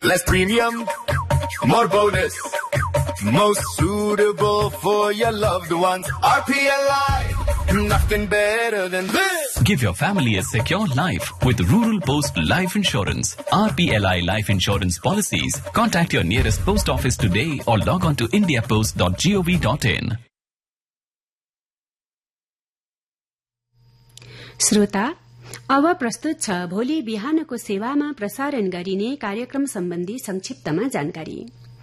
Less premium, more bonus. Most suitable for your loved ones. RPLI, nothing better than this. Give your family a secure life with Rural Post Life Insurance. RPLI Life Insurance Policies. Contact your nearest post office today or log on to indiapost.gov.in. श्रोता, अब प्रस्तुत छ भोलि बिहानको सेवामा प्रसारण गरिने कार्यक्रम सम्बन्धी संक्षिप्तमा जानकारी।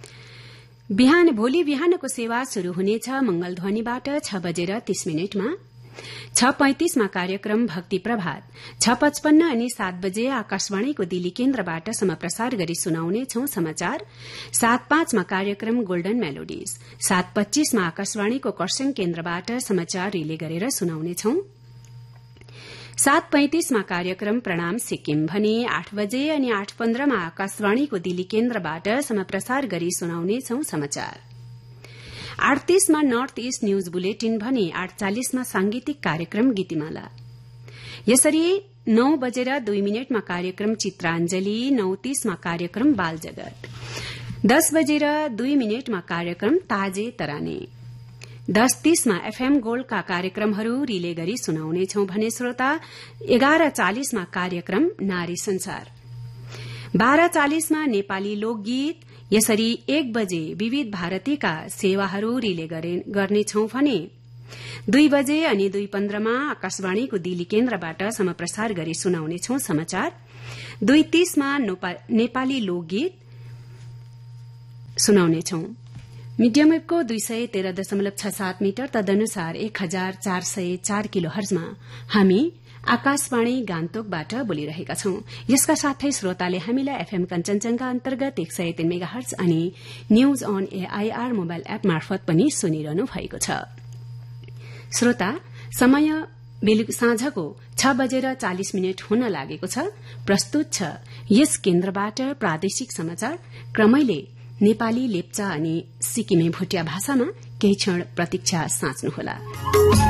भोलि बिहानको सेवा शुरू हुनेछ मंगलध्वनिबाट 6:30 6:35 मा कार्यक्रम भक्ति प्रभात, 6:55 अनि 7 बजे आकाशवाणीको दिल्ली केन्द्रबाट समप्रसार गरी सुनाउनेछौ समाचार। 7:05 मा कार्यक्रम गोल्डन मेलोडीज, 7:25 मा आकाशवाणीको खरसाङ केन्द्रबाट समाचार रिले गरेर सुनाउनेछौ। 7:35 मा कार्यक्रम प्रणाम सिक्किम भने 8 बजे अनि 8:15 मा आकाशवाणीको दिल्ली केन्द्रबाट समप्रसार गरी सुनाउनेछौ समाचार। 8:30 मा नर्थ ईस्ट न्यूज बुलेटिन भने 8:40 मा सांगीतिक कार्यक्रम गीतिमाला। यसरी 9:02 मा कार्यक्रम चित्राञ्जली, 9:30 मा कार्यक्रम बाल जगत, 10:02 मा कार्यक्रम ताजे तराने, 10:30 मा एफएम गोल्डका कार्यक्रमहरू रिले गरी सुनाउनेछौ भने श्रोता 11:40 मा कार्यक्रम नारी संसार, 12:40 मा नेपाली लोकगीत। यसरी 1 बजे विविध भारतीका सेवाहरू रिले गर्नेछौ भने 2 बजे अनि 2:15 मा आकाशवाणीको दिल्ली केन्द्रबाट समप्रसार गरी सुनाउनेछौ समाचार। 2:30 मा नेपाली लोकगीत सुनाउनेछौ। मीडियम वेभको 213.67 मीटर तदनुसार 1404 किलो हर्जमा हामी आकाशवाणी गान्तोकबाट बोलिरहेका छौं। यसका साथै श्रोताले हामीलाई एफएम कञ्चनजंघा अन्तर्गत 103 मेगाहर्ज अनि news on AIR mobile app मार्फत पनि सुनिरहनु भएको छ। श्रोता, समय साँझको 6:40 हुन लागेको छ। प्रस्तुत छ यस केन्द्रबाट प्रादेशिक समाचार, क्रमैले नेपाली, लेप्चा अनि सिक्किमे भुटिया भाषामा केही क्षण प्रतीक्षा साँच्नुहोला।